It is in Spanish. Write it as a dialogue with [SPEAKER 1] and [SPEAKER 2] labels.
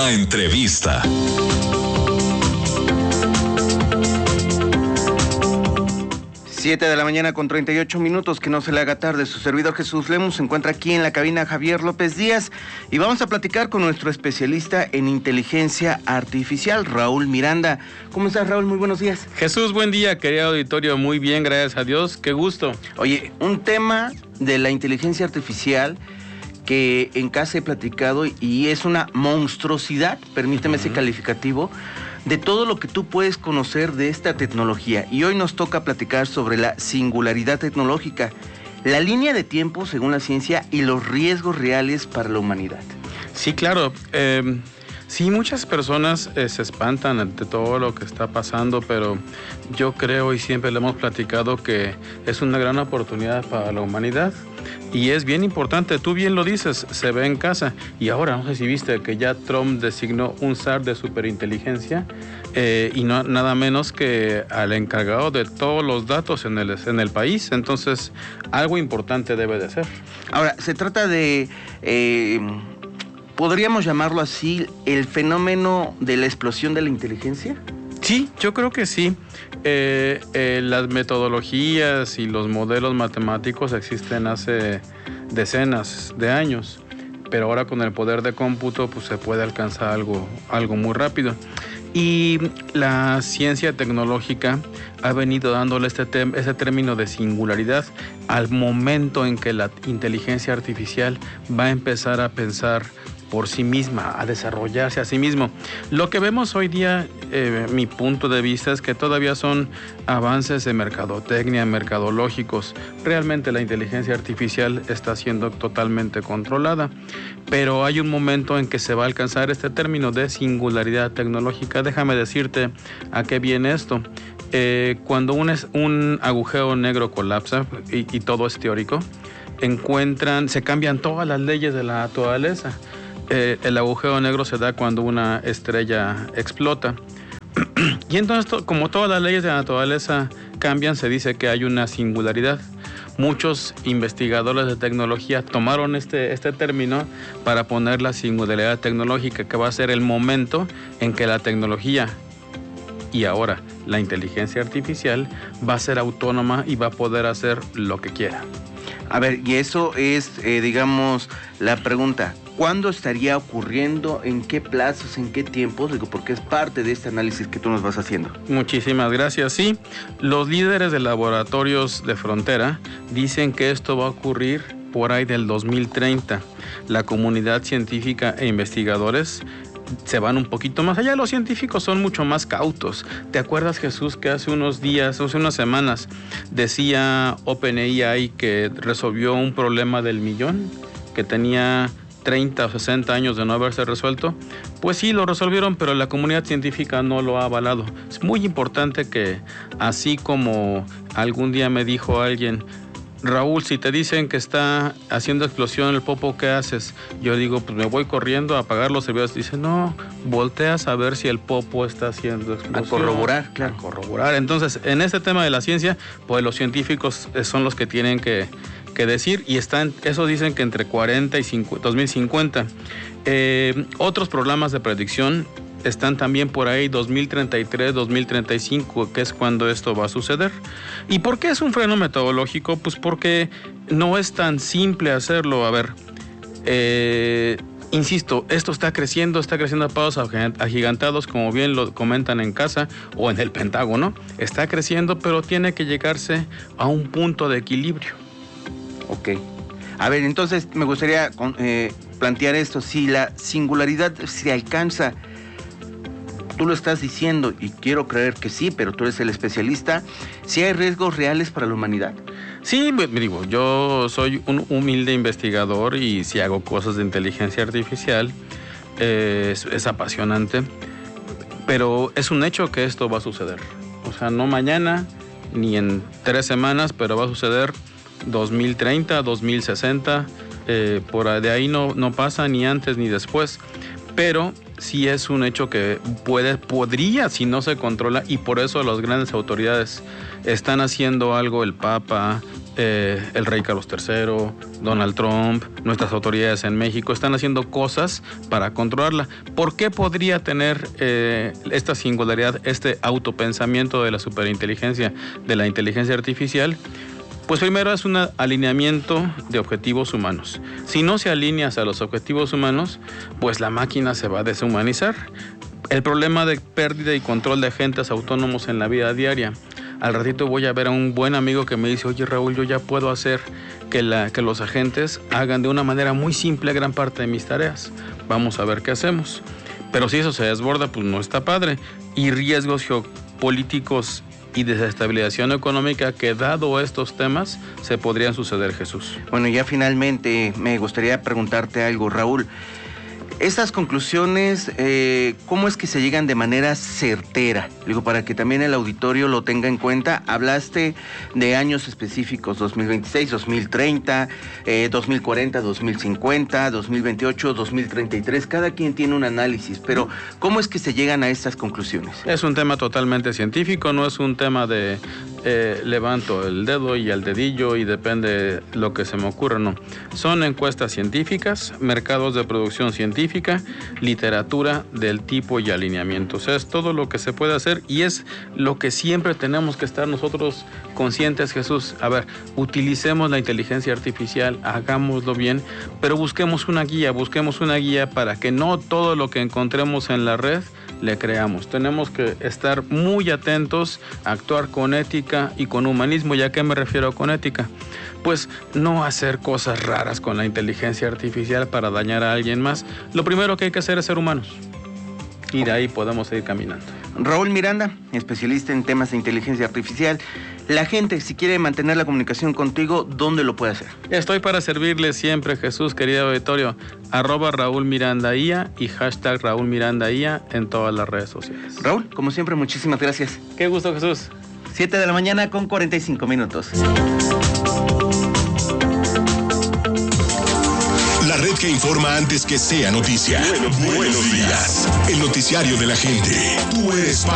[SPEAKER 1] La entrevista.
[SPEAKER 2] Siete de la mañana con 38 minutos, que no se le haga tarde. Su servidor Jesús Lemus se encuentra aquí en la cabina Javier López Díaz y vamos a platicar con nuestro especialista en inteligencia artificial, Raúl Miranda. ¿Cómo estás, Raúl? Muy buenos días.
[SPEAKER 3] Jesús, buen día, querido auditorio. Muy bien, gracias a Dios. Qué gusto.
[SPEAKER 2] Oye, un tema de la inteligencia artificial que en casa he platicado y es una monstruosidad, permíteme ese calificativo, de todo lo que tú puedes conocer de esta tecnología. Y hoy nos toca platicar sobre la singularidad tecnológica, la línea de tiempo según la ciencia y los riesgos reales para la humanidad.
[SPEAKER 3] Sí, claro. Sí, muchas personas se espantan ante todo lo que está pasando, pero yo creo y siempre le hemos platicado que es una gran oportunidad para la humanidad. Y es bien importante, tú bien lo dices, se ve en casa. Y ahora, no sé si viste que ya Trump designó un zar de superinteligencia y no nada menos que al encargado de todos los datos en el país. Entonces, algo importante debe de ser.
[SPEAKER 2] Ahora, se trata de, ¿podríamos llamarlo así, el fenómeno de la explosión de la inteligencia?
[SPEAKER 3] Sí, yo creo que sí. Las metodologías y los modelos matemáticos existen hace decenas de años, pero ahora con el poder de cómputo pues se puede alcanzar algo muy rápido. Y la ciencia tecnológica ha venido dándole ese término de singularidad al momento en que la inteligencia artificial va a empezar a pensar por sí misma, a desarrollarse a sí mismo. Lo que vemos hoy día, mi punto de vista, es que todavía son avances de mercadotecnia, mercadológicos. Realmente la inteligencia artificial está siendo totalmente controlada, pero hay un momento en que se va a alcanzar este término de singularidad tecnológica. Déjame decirte a qué viene esto. Cuando un agujero negro colapsa, y todo es teórico, se cambian todas las leyes de la naturaleza. El agujero negro se da cuando una estrella explota. Y entonces, como todas las leyes de la naturaleza cambian, se dice que hay una singularidad. Muchos investigadores de tecnología tomaron este término para poner la singularidad tecnológica, que va a ser el momento en que la tecnología y ahora la inteligencia artificial va a ser autónoma y va a poder hacer lo que quiera.
[SPEAKER 2] A ver, y eso es, digamos, la pregunta. ¿Cuándo estaría ocurriendo? ¿En qué plazos? ¿En qué tiempos? Digo, porque es parte de este análisis que tú nos vas haciendo.
[SPEAKER 3] Muchísimas gracias. Sí, los líderes de laboratorios de frontera dicen que esto va a ocurrir por ahí del 2030. La comunidad científica e investigadores se van un poquito más allá. Los científicos son mucho más cautos. ¿Te acuerdas, Jesús, que hace unas semanas, decía OpenAI que resolvió un problema del millón, que tenía 30 o 60 años de no haberse resuelto? Pues sí, lo resolvieron, pero la comunidad científica no lo ha avalado. Es muy importante que, así como algún día me dijo alguien, Raúl, si te dicen que está haciendo explosión el popo, ¿qué haces? Yo digo, pues me voy corriendo a apagar los servidores. Dice, no, volteas a ver si el popo está haciendo explosión.
[SPEAKER 2] A corroborar, claro.
[SPEAKER 3] A corroborar. Entonces, en este tema de la ciencia, pues los científicos son los que tienen que decir, y eso dicen que entre 40 y 2050. Otros programas de predicción están también por ahí, 2033, 2035, que es cuando esto va a suceder. ¿Y por qué es un freno metodológico? Pues porque no es tan simple hacerlo. A ver, insisto, esto está creciendo a pasos agigantados, como bien lo comentan en casa o en el Pentágono. Está creciendo, pero tiene que llegarse a un punto de equilibrio.
[SPEAKER 2] Ok. A ver, entonces me gustaría plantear esto. Si la singularidad se alcanza, tú lo estás diciendo y quiero creer que sí, pero tú eres el especialista, ¿sí hay riesgos reales para la humanidad?
[SPEAKER 3] Sí, digo, yo soy un humilde investigador y si hago cosas de inteligencia artificial, es apasionante, pero es un hecho que esto va a suceder. O sea, no mañana ni en 3 semanas, pero va a suceder 2030, 2060, por de ahí no pasa ni antes ni después, pero sí es un hecho que podría, si no se controla, y por eso las grandes autoridades están haciendo algo, el Papa, el rey Carlos III, Donald Trump, nuestras autoridades en México están haciendo cosas para controlarla. ¿Por qué podría tener esta singularidad, este autopensamiento de la superinteligencia, de la inteligencia artificial? Pues primero es un alineamiento de objetivos humanos. Si no se alineas a los objetivos humanos, pues la máquina se va a deshumanizar. El problema de pérdida y control de agentes autónomos en la vida diaria. Al ratito voy a ver a un buen amigo que me dice, oye Raúl, yo ya puedo hacer que los agentes hagan de una manera muy simple gran parte de mis tareas. Vamos a ver qué hacemos. Pero si eso se desborda, pues no está padre. Y riesgos geopolíticos y desestabilización económica que dado estos temas se podrían suceder, Jesús.
[SPEAKER 2] Bueno, ya finalmente me gustaría preguntarte algo, Raúl. Estas conclusiones, ¿cómo es que se llegan de manera certera? Digo, para que también el auditorio lo tenga en cuenta. Hablaste de años específicos, 2026, 2030, 2040, 2050, 2028, 2033. Cada quien tiene un análisis, pero ¿cómo es que se llegan a estas conclusiones?
[SPEAKER 3] Es un tema totalmente científico, no es un tema de levanto el dedo y el dedillo y depende lo que se me ocurra, no. Son encuestas científicas, mercados de producción científica, literatura del tipo y alineamiento. O sea, es todo lo que se puede hacer y es lo que siempre tenemos que estar nosotros conscientes, Jesús. A ver, utilicemos la inteligencia artificial, hagámoslo bien, pero busquemos una guía para que no todo lo que encontremos en la red le creamos. Tenemos que estar muy atentos, actuar con ética y con humanismo. ¿Y a qué me refiero con ética? Pues no hacer cosas raras con la inteligencia artificial para dañar a alguien más. Lo primero que hay que hacer es ser humanos. Y de ahí podemos seguir caminando.
[SPEAKER 2] Raúl Miranda, especialista en temas de inteligencia artificial. La gente, si quiere mantener la comunicación contigo, ¿dónde lo puede hacer?
[SPEAKER 3] Estoy para servirle siempre, Jesús, querido auditorio. @Raúl Miranda IA y #Raúl Miranda IA en todas las redes sociales.
[SPEAKER 2] Raúl, como siempre, muchísimas gracias.
[SPEAKER 3] Qué gusto, Jesús.
[SPEAKER 2] 7 de la mañana con 45 minutos.
[SPEAKER 1] La red que informa antes que sea noticia. Buenos días. El noticiario de la gente. Tú eres